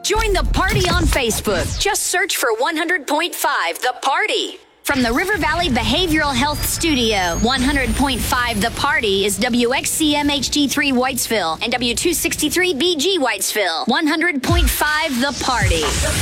Join the party on Facebook. Just search for 100.5 The Party. From the River Valley Behavioral Health Studio, 100.5 The Party is WXCM HD3 Whitesville and W263BG Whitesville. 100.5 The Party.